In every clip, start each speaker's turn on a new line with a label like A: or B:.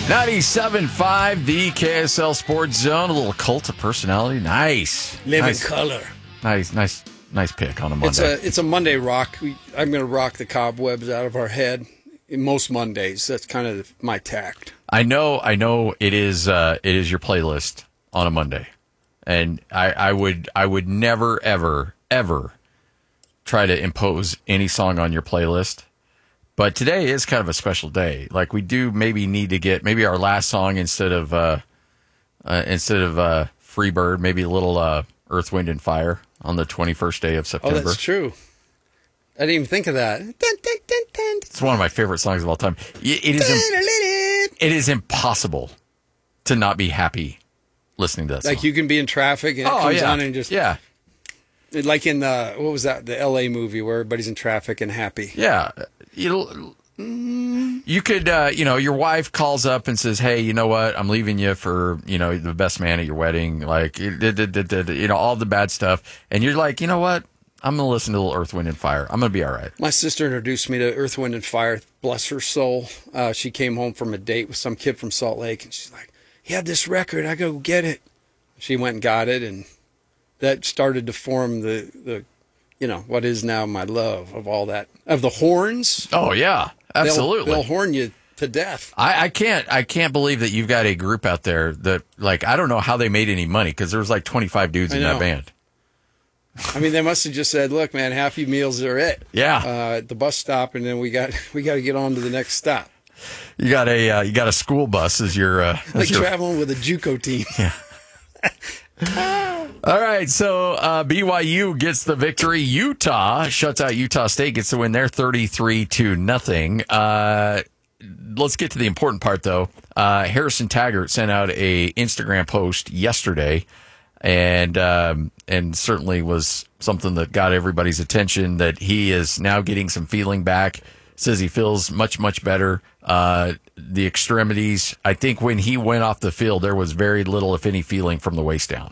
A: 97.5, the KSL Sports Zone. A little cult of personality. Nice.
B: Live
A: nice.
B: in color.
A: Nice pick on a Monday.
B: It's a Monday rock. I'm going to rock the cobwebs out of our head. Most Mondays, that's kind of my tact.
A: I know. It is your playlist on a Monday, and I would never ever try to impose any song on your playlist. But today is kind of a special day. Like, we do maybe need to get maybe our last song instead of Freebird, maybe a little Earth, Wind, and Fire on the 21st day of September.
B: Oh, that's true. I didn't even think of that.
A: It's one of my favorite songs of all time. It is impossible to not be happy listening to that song.
B: Like, you can be in traffic and it comes on and just...
A: Yeah.
B: Like in the, what was that, the L.A. movie where everybody's in traffic and happy.
A: Yeah. You could, your wife calls up and says, hey, you know what? I'm leaving you for, the best man at your wedding. Like, all the bad stuff. And you're like, you know what? I'm going to listen to a little Earth, Wind, and Fire. I'm going to be all right.
B: My sister introduced me to Earth, Wind, and Fire. Bless her soul. She came home from a date with some kid from Salt Lake, and she's like, he had this record. I go get it. She went and got it, and that started to form the what is now my love of all that. Of the horns.
A: Oh, yeah. Absolutely.
B: They'll horn you to death.
A: I can't believe that you've got a group out there that, like, I don't know how they made any money, because there was like 25 dudes in that band.
B: I mean, they must have just said, look, man, Happy Meals are it.
A: Yeah.
B: At the bus stop, and then we got to get on to the next stop.
A: You got a school bus as your
B: traveling with a JUCO team.
A: Yeah. All right, so BYU gets the victory. Utah shuts out Utah State, gets the win there, 33-0. Let's get to the important part, though. Harrison Taggart sent out a Instagram post yesterday, and certainly was something that got everybody's attention, that he is now getting some feeling back. Says he feels much, much better. The extremities, I think when he went off the field, there was very little, if any, feeling from the waist down.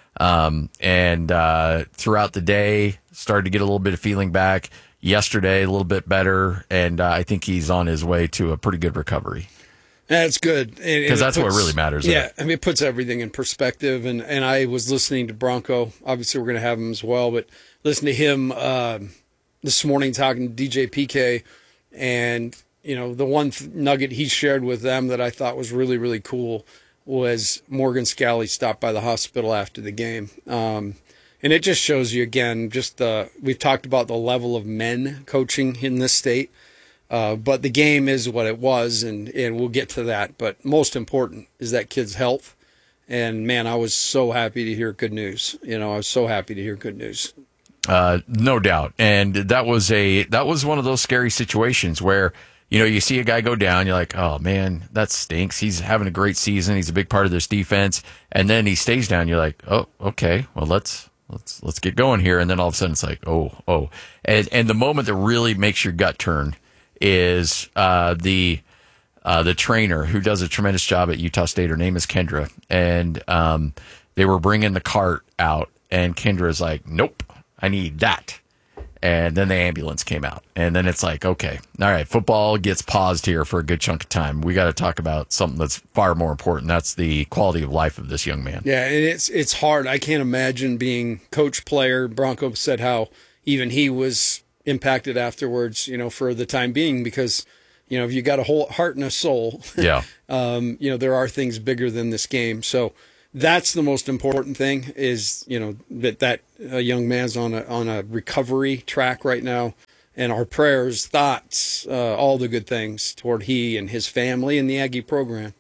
A: And throughout the day, started to get a little bit of feeling back. Yesterday, a little bit better, and I think he's on his way to a pretty good recovery.
B: That's good.
A: Because that's what really matters.
B: Yeah, I mean, it puts everything in perspective. And I was listening to Bronco. Obviously, we're going to have him as well. But listen to him this morning talking to DJ PK. And, the one nugget he shared with them that I thought was really, really cool was Morgan Scalley stopped by the hospital after the game. And it just shows you, again, we've talked about the level of men coaching in this state. But the game is what it was, and we'll get to that. But most important is that kid's health. And, man, I was so happy to hear good news. I was so happy to hear good news.
A: No doubt. And that was one of those scary situations where, you see a guy go down, you're like, oh, man, that stinks. He's having a great season. He's a big part of this defense. And then he stays down. You're like, oh, okay, well, let's get going here. And then all of a sudden it's like, oh. And the moment that really makes your gut turn is the trainer who does a tremendous job at Utah State. Her name is Kendra, and they were bringing the cart out, and Kendra's like, "Nope, I need that." And then the ambulance came out, and then it's like, okay, all right, football gets paused here for a good chunk of time. We got to talk about something that's far more important. That's the quality of life of this young man.
B: Yeah, and it's hard. I can't imagine being coach player. Bronco said how even he was impacted afterwards, for the time being, because, if you got a whole heart and a soul,
A: yeah,
B: there are things bigger than this game. So that's the most important thing is, that young man's on a recovery track right now, and our prayers, thoughts, all the good things toward he and his family and the Aggie program.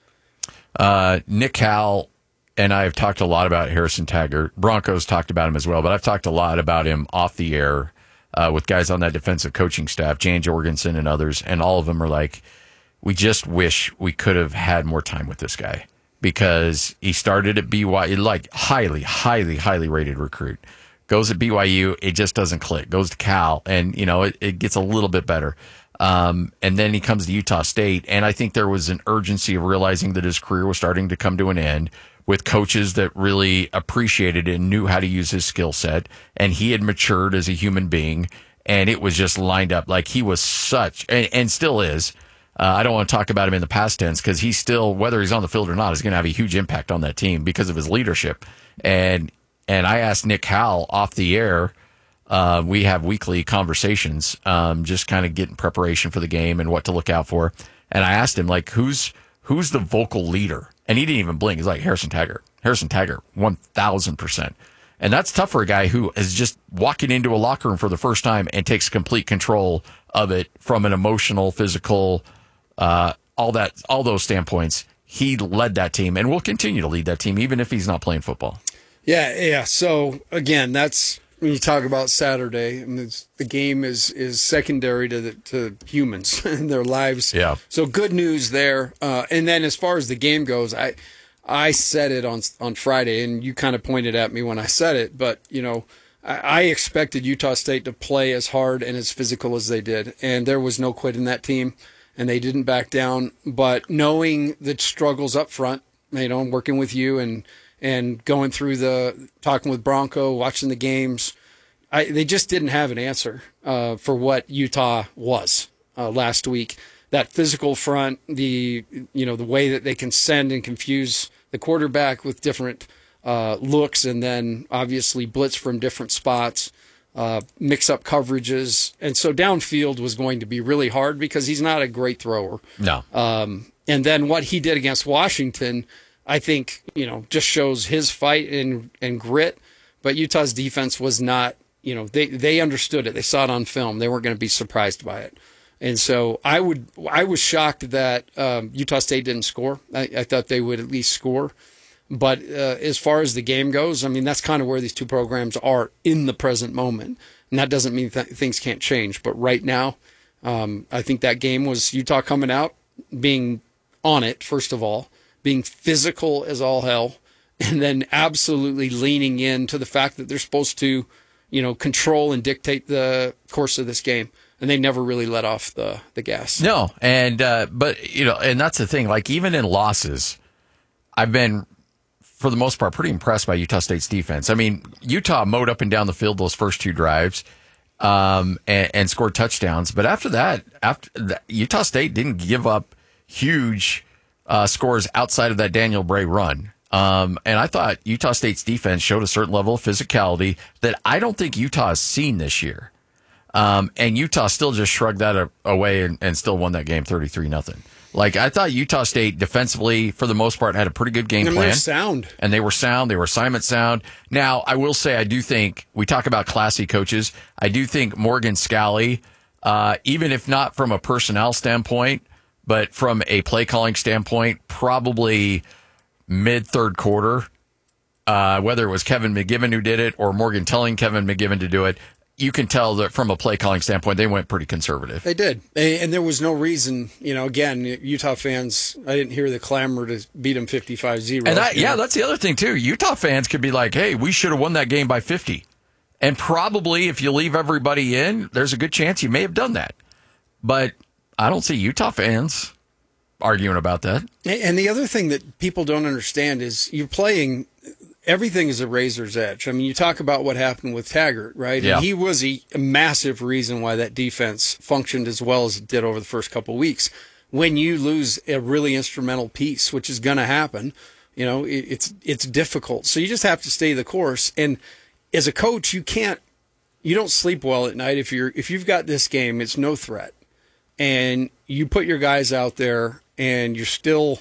A: Nick Howell and I have talked a lot about Harrison Taggart. Broncos talked about him as well, but I've talked a lot about him off the air with guys on that defensive coaching staff, Jan Jorgensen and others, and all of them are like, we just wish we could have had more time with this guy, because he started at BYU, like highly, highly, highly rated recruit. Goes at BYU, it just doesn't click. Goes to Cal, and, it gets a little bit better. And then he comes to Utah State, and I think there was an urgency of realizing that his career was starting to come to an end, with coaches that really appreciated and knew how to use his skill set, and he had matured as a human being, and it was just lined up like he was such, and still is, I don't want to talk about him in the past tense because he's still, whether he's on the field or not, is going to have a huge impact on that team because of his leadership. And I asked Nick Howell off the air. We have weekly conversations, just kind of getting preparation for the game and what to look out for. And I asked him, like, who's the vocal leader? And he didn't even blink. He's like, Harrison Taggart. Harrison Taggart, 1,000%. And that's tough for a guy who is just walking into a locker room for the first time and takes complete control of it from an emotional, physical, all those standpoints. He led that team and will continue to lead that team even if he's not playing football.
B: Yeah. So again, that's when you talk about Saturday. I mean, the game is secondary to humans and their lives.
A: Yeah.
B: So good news there. And then as far as the game goes, I said it on Friday, and you kind of pointed at me when I said it, but I expected Utah State to play as hard and as physical as they did, and there was no quit in that team, and they didn't back down. But knowing the struggles up front, working with you and going through talking with Bronco, watching the games, they just didn't have an answer for what Utah was last week. That physical front, the way that they can send and confuse the quarterback with different looks, and then obviously blitz from different spots, mix up coverages. And so downfield was going to be really hard because he's not a great thrower.
A: No.
B: And then what he did against Washington, I think, just shows his fight and grit. But Utah's defense was not, they understood it. They saw it on film. They weren't going to be surprised by it. And so I was shocked that Utah State didn't score. I thought they would at least score. But as far as the game goes, I mean, that's kind of where these two programs are in the present moment. And that doesn't mean things can't change. But right now, I think that game was Utah coming out, being on it, first of all, being physical as all hell, and then absolutely leaning into the fact that they're supposed to, control and dictate the course of this game. And they never really let off the gas.
A: No, and but and that's the thing. Like even in losses, I've been, for the most part, pretty impressed by Utah State's defense. I mean, Utah mowed up and down the field those first two drives, and scored touchdowns. But after that, Utah State didn't give up huge scores outside of that Daniel Bray run. And I thought Utah State's defense showed a certain level of physicality that I don't think Utah has seen this year. And Utah still just shrugged that away and still won that game 33-0. Like, I thought Utah State defensively, for the most part, had a pretty good game plan.
B: They're sound.
A: And they were sound. They were assignment sound. Now, I will say, I do think, we talk about classy coaches, I do think Morgan Scalley, even if not from a personnel standpoint, but from a play calling standpoint, probably mid-third quarter, whether it was Kevin McGiven who did it or Morgan telling Kevin McGiven to do it, you can tell that from a play calling standpoint, they went pretty conservative.
B: They did. And there was no reason, again, Utah fans, I didn't hear the clamor to beat them 55-0.
A: And that's the other thing, too. Utah fans could be like, hey, we should have won that game by 50. And probably if you leave everybody in, there's a good chance you may have done that. But I don't see Utah fans arguing about that.
B: And the other thing that people don't understand is you're playing... Everything is a razor's edge. I mean, you talk about what happened with Taggart, right?
A: Yeah.
B: And he was a massive reason why that defense functioned as well as it did over the first couple of weeks. When you lose a really instrumental piece, which is going to happen, it's difficult. So you just have to stay the course. And as a coach, you don't sleep well at night if you've got this game. It's no threat, and you put your guys out there, and you're still,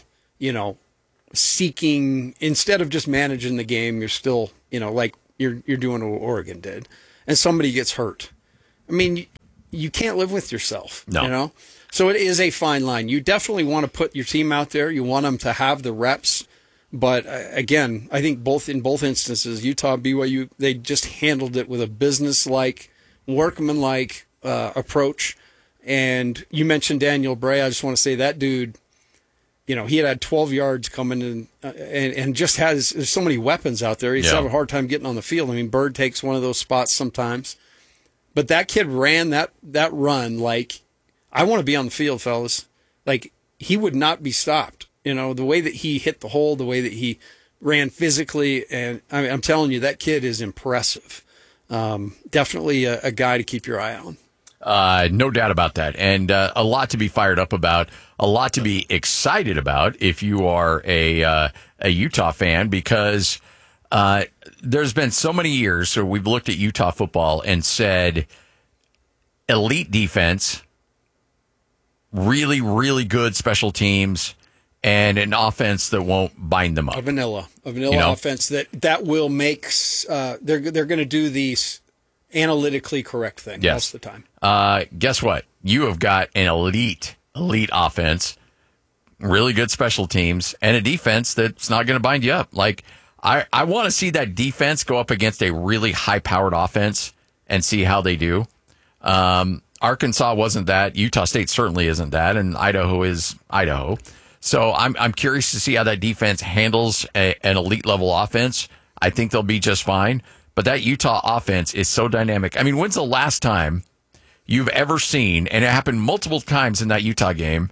B: seeking, instead of just managing the game, you're still, like you're doing what Oregon did, and somebody gets hurt. I mean, you can't live with yourself,
A: No.
B: So it is a fine line. You definitely want to put your team out there. You want them to have the reps. But again, I think in both instances, Utah, BYU, they just handled it with a business-like, workman-like approach. And you mentioned Daniel Bray. I just want to say that dude, he had 12 yards coming in and just there's so many weapons out there. He's having a hard time getting on the field. I mean, Bird takes one of those spots sometimes. But that kid ran that run like, I want to be on the field, fellas. Like, he would not be stopped. The way that he hit the hole, the way that he ran physically. And I'm telling you, that kid is impressive. Definitely a guy to keep your eye on.
A: No doubt about that. And a lot to be fired up about, a lot to be excited about if you are a Utah fan, because there's been so many years, so we've looked at Utah football and said elite defense, really, really good special teams, and an offense that won't bind them up.
B: A vanilla offense that will make they're going to do these analytically correct thing most of the time.
A: Guess what? You have got an elite offense, really good special teams, and a defense that's not going to bind you up. Like, I want to see that defense go up against a really high-powered offense and see how they do. Arkansas wasn't that. Utah State certainly isn't that, and Idaho is Idaho. So I'm curious to see how that defense handles an elite-level offense. I think they'll be just fine. But that Utah offense is so dynamic. I mean, when's the last time you've ever seen, and it happened multiple times in that Utah game,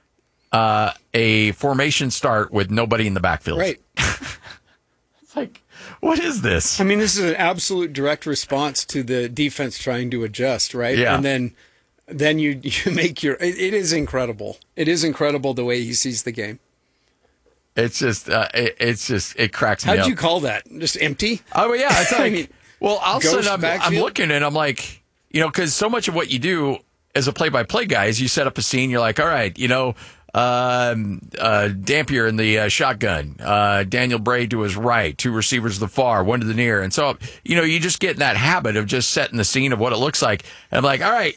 A: a formation start with nobody in the backfield?
B: Right.
A: It's like, what is this?
B: I mean, this is an absolute direct response to the defense trying to adjust, right?
A: Yeah.
B: And then you make your. It is incredible. It is incredible the way he sees the game.
A: It's just it cracks me up.
B: How'd you call that? Just empty?
A: Oh, well, yeah. It's like,
B: I mean,
A: well, all of a sudden I'm
B: backfield?
A: looking and I'm like, because so much of what you do as a play-by-play guy is you set up a scene. You're like, all right, Dampier in the shotgun, Daniel Bray to his right, two receivers to the far, one to the near. And so, you just get in that habit of just setting the scene of what it looks like. And I'm like, all right,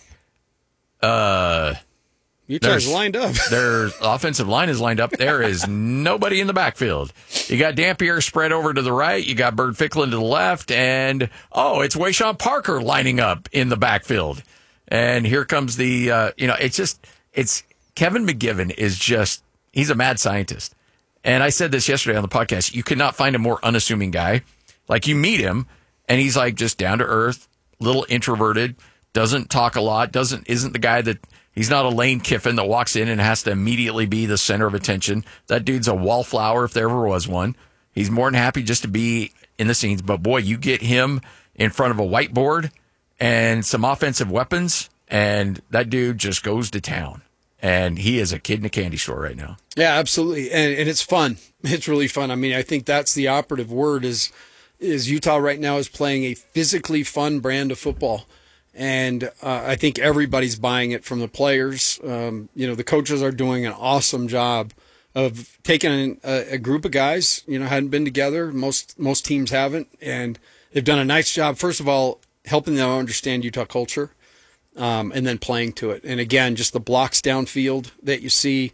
B: Utah's lined up.
A: Their offensive line is lined up. There is nobody in the backfield. You got Dampier spread over to the right. You got Bird Ficklin to the left. And, it's Wayshawn Parker lining up in the backfield. And here comes the, it's Kevin McGivern is just, he's a mad scientist. And I said this yesterday on the podcast. You could not find a more unassuming guy. Like, you meet him, and he's like just down to earth, little introverted, doesn't talk a lot, isn't the guy that, he's not a Lane Kiffin that walks in and has to immediately be the center of attention. That dude's a wallflower if there ever was one. He's more than happy just to be in the scenes. But, boy, you get him in front of a whiteboard and some offensive weapons, and that dude just goes to town. And he is a kid in a candy store right now.
B: Yeah, absolutely. And it's fun. It's really fun. I mean, I think that's the operative word is Utah right now is playing a physically fun brand of football. And I think everybody's buying it from the players. The coaches are doing an awesome job of taking a group of guys, hadn't been together. Most teams haven't. And they've done a nice job, first of all, helping them understand Utah culture, and then playing to it. And again, just the blocks downfield that you see,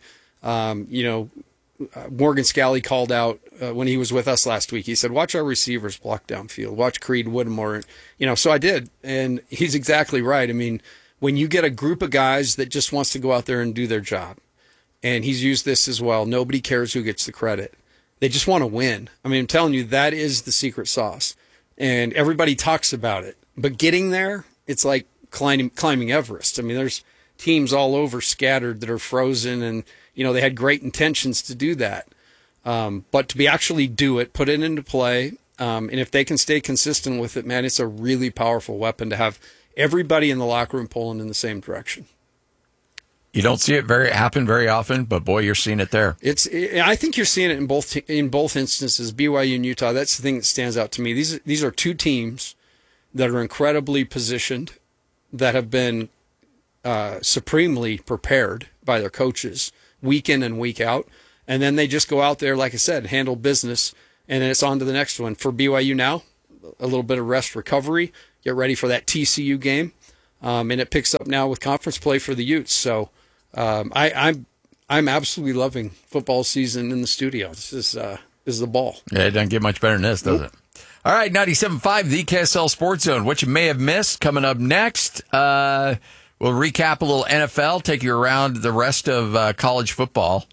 B: Morgan Scally called out when he was with us last week. He said, watch our receivers block downfield. Watch Creed Whittemore. So I did. And he's exactly right. I mean, when you get a group of guys that just wants to go out there and do their job, and he's used this as well, nobody cares who gets the credit. They just want to win. I mean, I'm telling you, that is the secret sauce. And everybody talks about it. But getting there, it's like climbing Everest. I mean, there's teams all over scattered that are frozen, and they had great intentions to do that. But to actually do it, put it into play, and if they can stay consistent with it, man, it's a really powerful weapon to have everybody in the locker room pulling in the same direction.
A: You don't see it happen very often, but boy, you're seeing it there.
B: I think you're seeing it in both instances, BYU and Utah. That's the thing that stands out to me. These are two teams that are incredibly positioned, that have been supremely prepared by their coaches week in and week out. And then they just go out there, like I said, handle business, and then it's on to the next one. For BYU now, a little bit of rest recovery, get ready for that TCU game. And it picks up now with conference play for the Utes. So I'm absolutely loving football season in the studio. This is the ball.
A: Yeah, it doesn't get much better than this, does it? All right, 97.5, the KSL Sports Zone. What you may have missed coming up next. We'll recap a little NFL, take you around the rest of college football.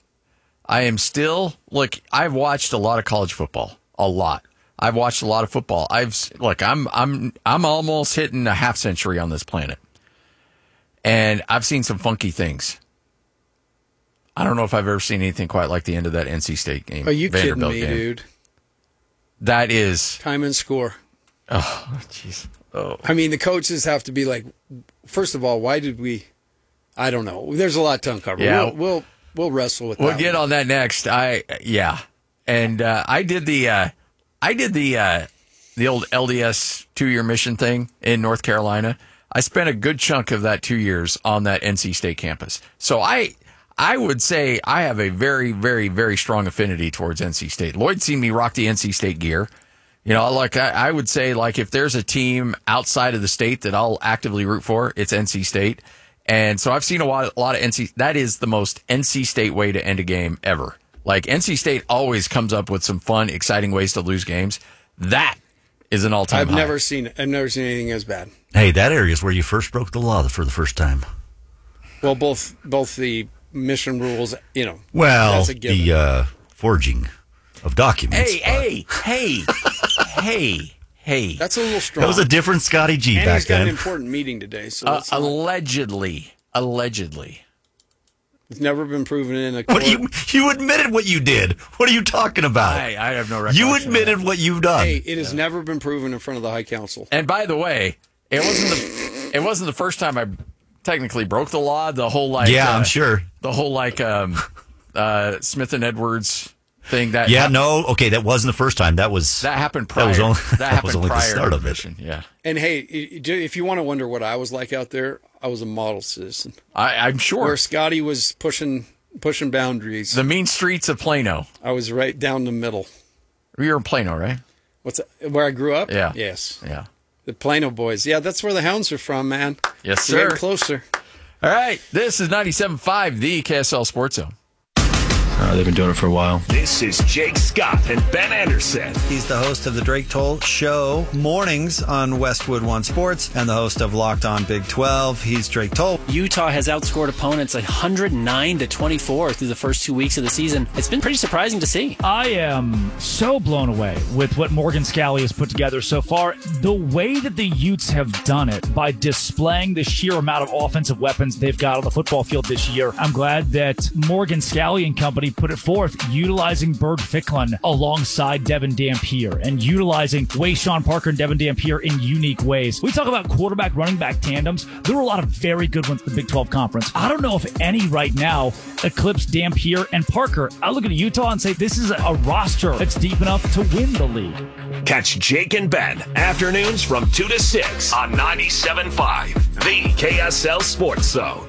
A: I've watched a lot of college football, a lot. I've watched a lot of football. I'm almost hitting a half century on this planet, and I've seen some funky things. I don't know if I've ever seen anything quite like the end of that NC State game.
B: Are you
A: Vanderbilt
B: kidding me,
A: game.
B: dude?
A: That is
B: Time and score.
A: Oh, jeez. Oh.
B: I mean, the coaches have to be like, first of all, why did we? I don't know. There's a lot to uncover.
A: Yeah.
B: We'll wrestle with that.
A: We'll get on that next. And I did the old LDS 2-year mission thing in North Carolina. I spent a good chunk of that 2 years on that NC State campus. So I would say I have a very, very, very strong affinity towards NC State. Lloyd's seen me rock the NC State gear. You know, like I would say, like if there's a team outside of the state that I'll actively root for, it's NC State. And so I've seen a lot of NC. That is the most NC State way to end a game ever. Like NC State always comes up with some fun, exciting ways to lose games. That is an all-time high.
B: I've never seen anything as bad.
C: Hey, that area is where you first broke the law for the first time.
B: Well, both the mission rules, you know.
C: Well,
B: that's a given.
C: the forging of documents.
A: Hey.
B: That's a little strong.
C: That was a different Scotty G
B: and
C: back
B: he's got
C: then.
B: an important meeting today. So
A: Allegedly.
B: It's never been proven in a court.
C: What you admitted what you did. What are you talking about?
A: I have no record.
C: You admitted what you've done.
B: Hey, it has never been proven in front of the High Council.
A: And by the way, it wasn't the first time I technically broke the law. The whole
C: I'm sure.
A: The whole Smith and Edwards thing that
C: that wasn't the first time. That
A: happened prior.
C: That was only the start of it.
A: Mission. Yeah.
B: And hey, if you want to wonder what I was like out there, I was a model citizen.
A: I'm sure.
B: Where Scotty was pushing boundaries.
A: The mean streets of Plano.
B: I was right down the middle.
A: You're in Plano, right?
B: Where I grew up?
A: Yeah.
B: Yes.
A: Yeah.
B: The Plano boys. Yeah, that's where the Hounds are from, man.
A: Yes,
B: You're
A: sir.
B: getting closer.
A: All right. This is 97.5, the KSL Sports Zone.
D: They've been doing it for a while.
E: This is Jake Scott and Ben Anderson.
F: He's the host of the Drake Toll Show mornings on Westwood One Sports and the host of Locked On Big 12. He's Drake Toll.
G: Utah has outscored opponents 109-24 through the first 2 weeks of the season. It's been pretty surprising to see.
H: I am so blown away with what Morgan Scalley has put together so far. The way that the Utes have done it by displaying the sheer amount of offensive weapons they've got on the football field this year. I'm glad that Morgan Scalley and company put it forth, utilizing Bird Ficklin alongside Devin Dampier and utilizing Wayshawn Parker and Devin Dampier in unique ways. We talk about quarterback, running back tandems. There were a lot of very good ones in the Big 12 Conference. I don't know if any right now eclipse Dampier and Parker. I look at Utah and say this is a roster that's deep enough to win the league.
E: Catch Jake and Ben afternoons from 2 to 6 on 97.5, the KSL Sports Zone.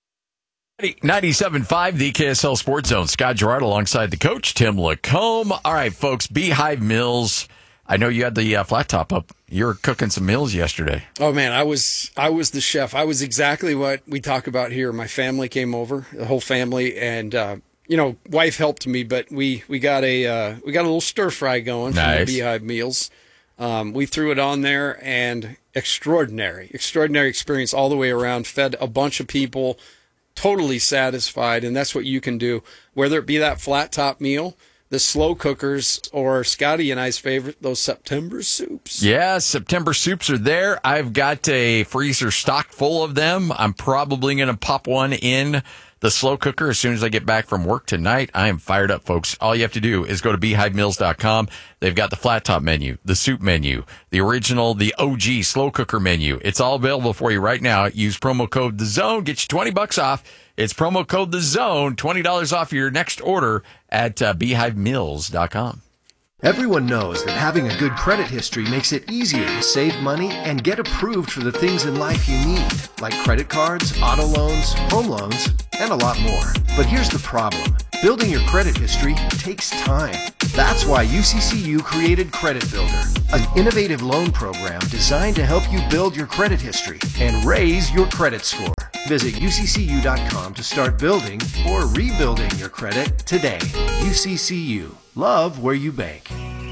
A: 97.5, the KSL Sports Zone. Scott Gerard alongside the coach, Tim Lacombe. All right, folks, Beehive Mills. I know you had the flat top up. You were cooking some meals yesterday.
B: Oh, man, I was the chef. I was exactly what we talk about here. My family came over, the whole family, and, wife helped me, but we got a little stir fry going from the Beehive Meals. We threw it on there, and extraordinary experience all the way around. Fed a bunch of people. Totally satisfied, and that's what you can do. Whether it be that flat top meal, the slow cookers, or Scotty and I's favorite, those September soups.
A: Yeah, September soups are there. I've got a freezer stocked full of them. I'm probably going to pop one in the slow cooker as soon as I get back from work tonight. I am fired up, folks. All you have to do is go to beehivemills.com. They've got the flat top menu, the soup menu, the original, the OG slow cooker menu. It's all available for you right now. Use promo code THEZONE. Get you $20 off. It's promo code THEZONE. $20 off your next order at beehivemills.com.
I: Everyone knows that having a good credit history makes it easier to save money and get approved for the things in life you need, like credit cards, auto loans, home loans, and a lot more. But here's the problem. Building your credit history takes time. That's why UCCU created Credit Builder, an innovative loan program designed to help you build your credit history and raise your credit score. Visit UCCU.com to start building or rebuilding your credit today. UCCU. Love where you bank.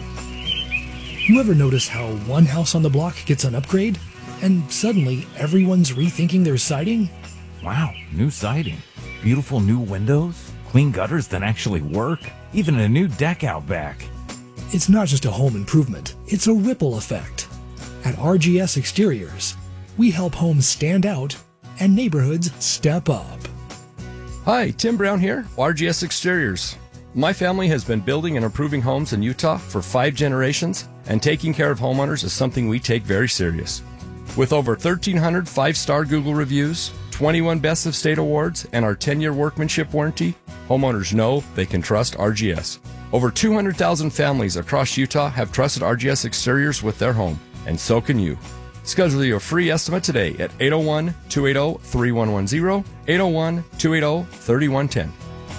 J: You ever notice how one house on the block gets an upgrade and suddenly everyone's rethinking their siding?
K: Wow, new siding. Beautiful new windows. Clean gutters that actually work. Even a new deck out back.
J: It's not just a home improvement. It's a ripple effect. At RGS Exteriors, we help homes stand out and neighborhoods step up.
L: Hi, Tim Brown here, RGS Exteriors. My family has been building and improving homes in Utah for 5 generations, and taking care of homeowners is something we take very serious. With over 1,300 5-star Google reviews, 21 Best of State awards, and our 10-year workmanship warranty, homeowners know they can trust RGS. Over 200,000 families across Utah have trusted RGS Exteriors with their home, and so can you. Schedule your free estimate today at 801-280-3110, 801-280-3110.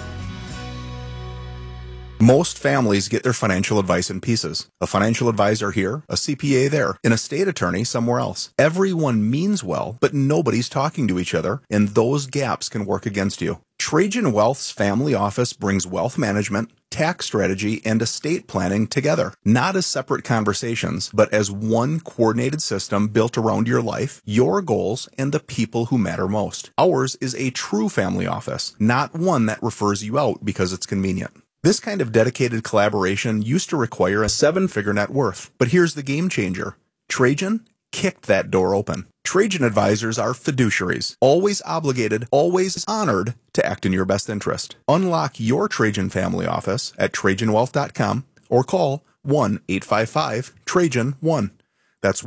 M: Most families get their financial advice in pieces. A financial advisor here, a CPA there, an estate attorney somewhere else. Everyone means well, but nobody's talking to each other, and those gaps can work against you. Trajan Wealth's family office brings wealth management, tax strategy, and estate planning together, not as separate conversations, but as one coordinated system built around your life, your goals, and the people who matter most. Ours is a true family office, not one that refers you out because it's convenient. This kind of dedicated collaboration used to require a 7-figure net worth, but here's the game changer. Trajan kicked that door open. Trajan advisors are fiduciaries, always obligated, always honored to act in your best interest. Unlock your Trajan family office at TrajanWealth.com or call 1-855-TRAJAN-1. That's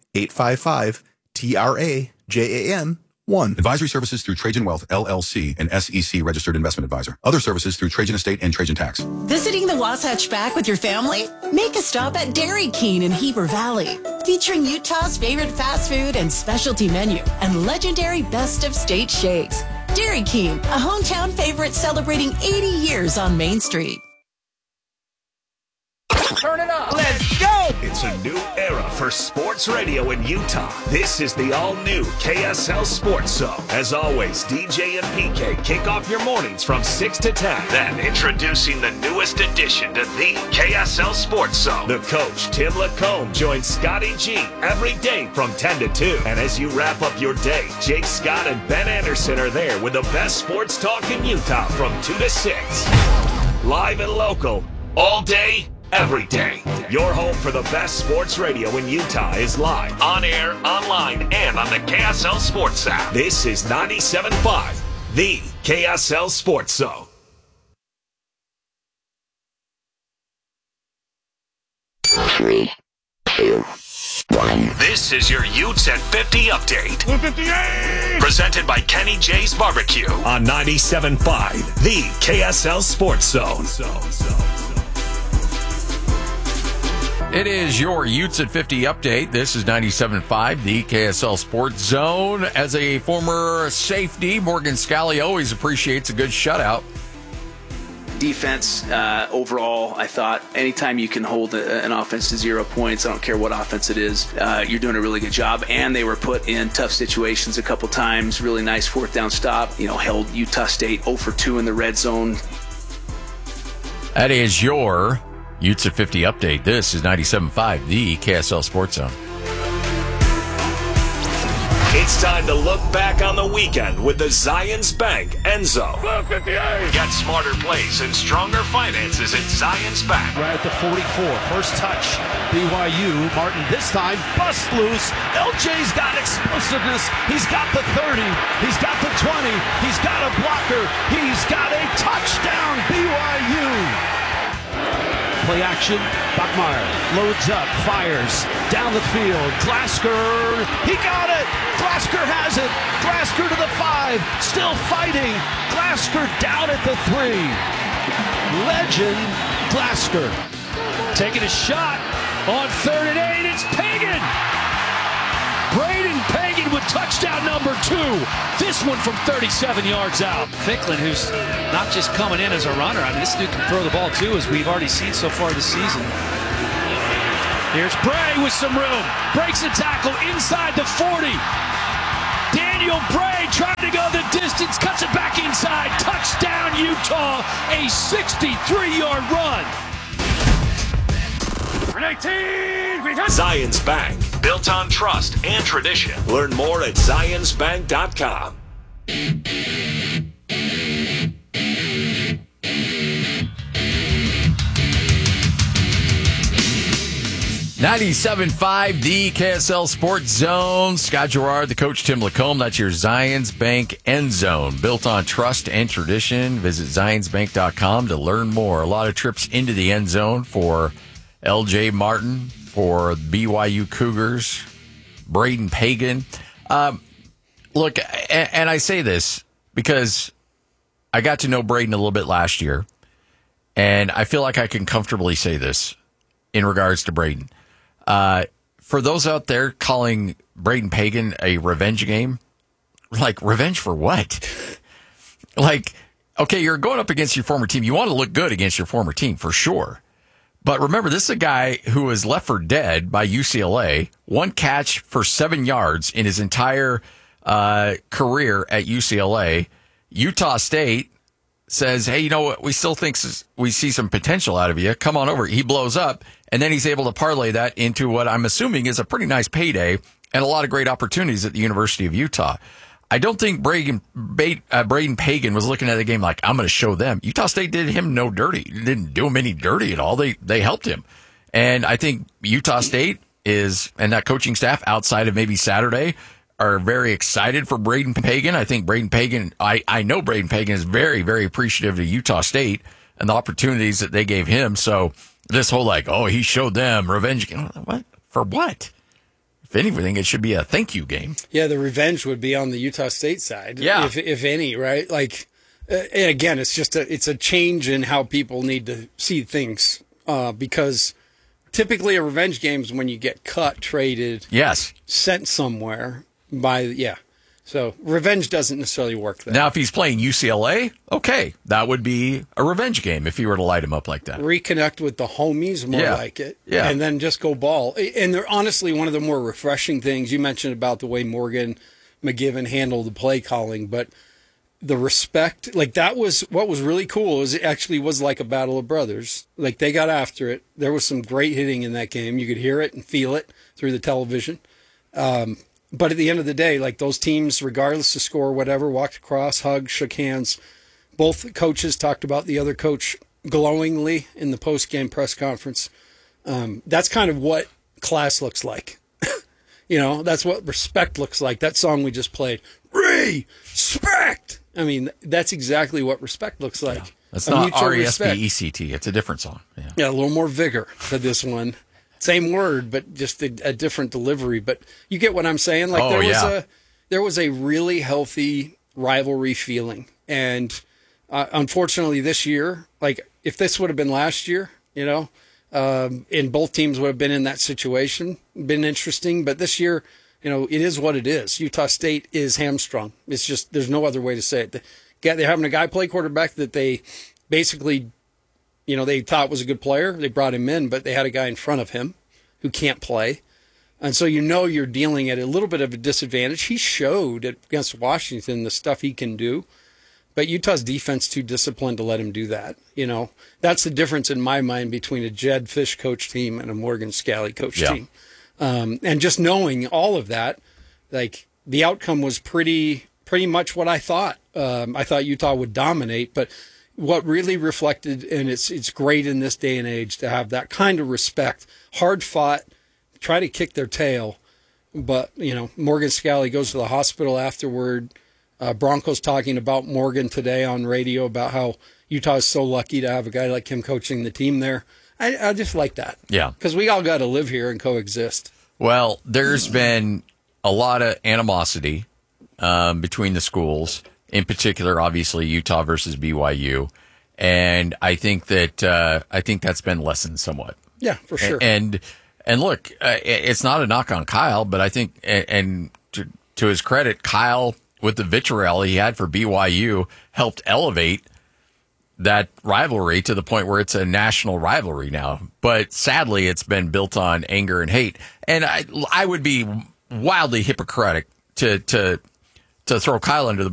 M: 1-855-TRAJAN-1.
N: Advisory services through Trajan Wealth, LLC, an SEC registered investment advisor. Other services through Trajan Estate and Trajan Tax.
O: Visiting the Wasatch Back with your family? Make a stop at Dairy King in Heber Valley. Featuring Utah's favorite fast food and specialty menu and legendary best of state shakes. Dairy King, a hometown favorite celebrating 80 years on Main Street.
E: Turn it up. Let's go. It's a new era for sports radio in Utah. This is the all-new KSL Sports Zone. As always, DJ and PK kick off your mornings from 6 to 10. Then introducing the newest addition to the KSL Sports Zone. The coach, Tim Lacombe, joins Scotty G every day from 10 to 2. And as you wrap up your day, Jake Scott and Ben Anderson are there with the best sports talk in Utah from 2 to 6. Live and local, all day, every day. Your home for the best sports radio in Utah is live, on air, online, and on the KSL Sports app. This is 97.5, the KSL Sports Zone. Three, two, one. This is your Utes at 50 update. 158! Presented by Kenny J's Barbecue on 97.5, the KSL Sports Zone.
A: It is your Utes at 50 update. This is 97.5, the KSL Sports Zone. As a former safety, Morgan Scally always appreciates a good shutout.
P: Defense, overall, I thought anytime you can hold an offense to 0 points, I don't care what offense it is, you're doing a really good job. And they were put in tough situations a couple times. Really nice fourth down stop. Held Utah State 0 for 2 in the red zone.
A: That is your Utes at 50 update. This is 97.5, the KSL Sports Zone.
E: It's time to look back on the weekend with the Zions Bank Enzo. 58. Get smarter plays and stronger finances at Zions Bank.
Q: Right at the 44. First touch, BYU. Martin this time busts loose. LJ's got explosiveness. He's got the 30. He's got the 20. He's got a blocker. He's got a touchdown, BYU. Play action. Bachmeier loads up, fires down the field. Glasker, he got it. Glasker has it. Glasker to the 5, still fighting. Glasker down at the 3. Legend Glasker taking a shot on 3rd and 8. It's Pagan. Braden Pagan with touchdown number 2. This one from 37 yards out.
R: Ficklin, who's not just coming in as a runner. I mean, this dude can throw the ball too, as we've already seen so far this season.
Q: Here's Bray with some room. Breaks a tackle inside the 40. Daniel Bray trying to go the distance. Cuts it back inside. Touchdown, Utah. A 63-yard run.
E: 18. Zions Bank. Built on trust and tradition. Learn more at zionsbank.com.
A: 97.5, the KSL Sports Zone. Scott Gerard, the coach, Tim Lacombe. That's your Zions Bank End Zone. Built on trust and tradition. Visit zionsbank.com to learn more. A lot of trips into the end zone for LJ Martin, for BYU Cougars, Braden Pagan. Look, and I say this because I got to know Braden a little bit last year, and I feel like I can comfortably say this in regards to Braden. For those out there calling Braden Pagan a revenge game, like, revenge for what? Like, okay, you're going up against your former team. You want to look good against your former team, for sure. But remember, this is a guy who was left for dead by UCLA, one catch for 7 yards in his entire career at UCLA. Utah State says, hey, you know what? We still think we see some potential out of you. Come on over. He blows up, and then he's able to parlay that into what I'm assuming is a pretty nice payday and a lot of great opportunities at the University of Utah. I don't think Braden Pagan was looking at the game like, I'm going to show them. Utah State did him no dirty. It didn't do him any dirty at all. They helped him. And I think Utah State and that coaching staff outside of maybe Saturday are very excited for Braden Pagan. I think Braden Pagan, I know Braden Pagan is very, very appreciative of Utah State and the opportunities that they gave him. So this whole he showed them revenge. What? For what? If anything, it should be a thank you game.
B: Yeah, the revenge would be on the Utah State side,
A: yeah,
B: if any, right? Like, and again, it's just it's a change in how people need to see things, because typically a revenge game is when you get cut, traded, sent somewhere So revenge doesn't necessarily work there.
A: Now, if he's playing UCLA, okay, that would be a revenge game if you were to light him up like that.
B: Reconnect with the homies, more like it, and then just go ball. And they're honestly one of the more refreshing things. You mentioned about the way Morgan McGivern handled the play calling, but the respect, like that was what was really cool. Is it actually was like a battle of brothers. Like they got after it. There was some great hitting in that game. You could hear it and feel it through the television. But at the end of the day, like those teams, regardless of score, whatever, walked across, hugged, shook hands. Both coaches talked about the other coach glowingly in the post-game press conference. That's kind of what class looks like. That's what respect looks like. That song we just played, respect. I mean, that's exactly what respect looks like.
A: Yeah. That's not R-E-S-P-E-C-T. It's a different song.
B: Yeah, a little more vigor to this one. Same word, but just a different delivery. But you get what I'm saying? Like there was a really healthy rivalry feeling. And unfortunately this year, like if this would have been last year, and both teams would have been in that situation, been interesting. But this year, it is what it is. Utah State is hamstrung. It's just, there's no other way to say it. They're having a guy play quarterback that they basically, they thought was a good player. They brought him in, but they had a guy in front of him who can't play. And so you're dealing at a little bit of a disadvantage. He showed against Washington the stuff he can do, but Utah's defense too disciplined to let him do that. That's the difference in my mind between a Jed Fish coach team and a Morgan Scalley coach team. And just knowing all of that, like the outcome was pretty much what I thought. I thought Utah would dominate, but what really reflected, and it's great in this day and age to have that kind of respect, hard fought, try to kick their tail. But, Morgan Scalley goes to the hospital afterward. Broncos talking about Morgan today on radio about how Utah is so lucky to have a guy like him coaching the team there. I just like that.
A: Yeah.
B: Because we all got to live here and coexist.
A: Well, there's been a lot of animosity between the schools. In particular, obviously, Utah versus BYU. And I think that's been lessened somewhat.
B: Yeah, for sure.
A: And look, it's not a knock on Kyle, but I think, and to his credit, Kyle, with the vitriol he had for BYU, helped elevate that rivalry to the point where it's a national rivalry now. But sadly, it's been built on anger and hate. And I would be wildly hypocritic to throw Kyle under the